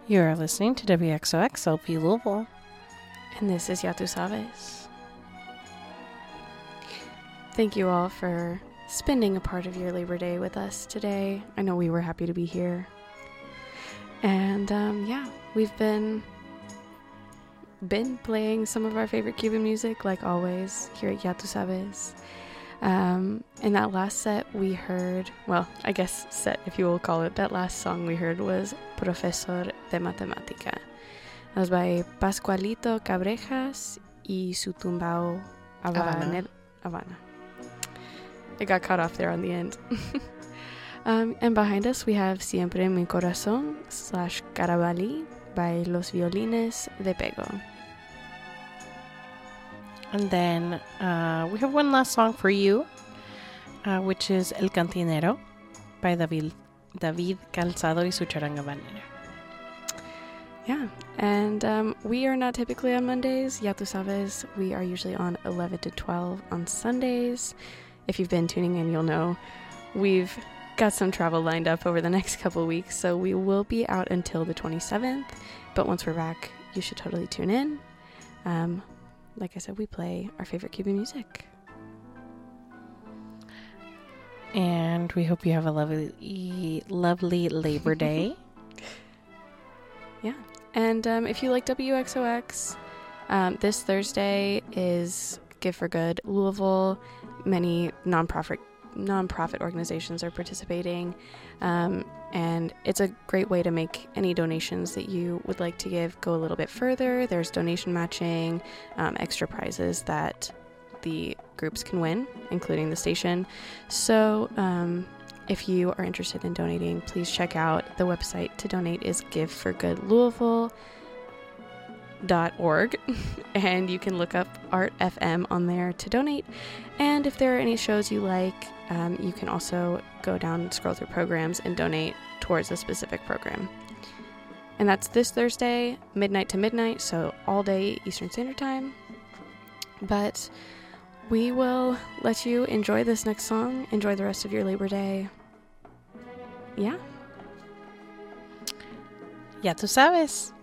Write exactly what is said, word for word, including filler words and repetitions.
You're listening to W X O X L P Louisville. And this is Ya Tu Sabes. Thank you all for spending a part of your Labor Day with us today. I know we were happy to be here. And um, yeah, we've been been playing some of our favorite Cuban music, like always, here at Ya Tu Sabes. Um, in that last set, we heard, well, I guess set, if you will call it, that last song we heard was Profesor de Matemática. That was by Pascualito Cabrejas y su tumbao Havana. Havana. It got cut off there on the end. um, and behind us, we have Siempre Mi Corazón slash Carabalí by Los Violines de Pego. And then uh, we have one last song for you, uh, which is El Cantinero by David, David Calzado y su charanga banera. Yeah, and um, we are not typically on Mondays. Ya Tu Sabes, we are usually on eleven to twelve on Sundays. If you've been tuning in, you'll know we've got some travel lined up over the next couple weeks, so we will be out until the twenty-seventh. But once we're back, you should totally tune in. Um, like I said, we play our favorite Cuban music. And we hope you have a lovely, lovely Labor Day. Yeah. And um, if you like W X O X, um, this Thursday is Give for Good Louisville. Many nonprofit nonprofit organizations are participating, um, and it's a great way to make any donations that you would like to give go a little bit further. There's donation matching, um, extra prizes that the groups can win, including the station. So um, if you are interested in donating, please check out the website to donate is give for good louisville dot org, and you can look up Art F M on there to donate. And if there are any shows you like, um, you can also go down and scroll through programs and donate towards a specific program. And that's this Thursday, midnight to midnight, so all day Eastern Standard Time. But we will let you enjoy this next song, enjoy the rest of your Labor Day. Yeah. Ya tu sabes.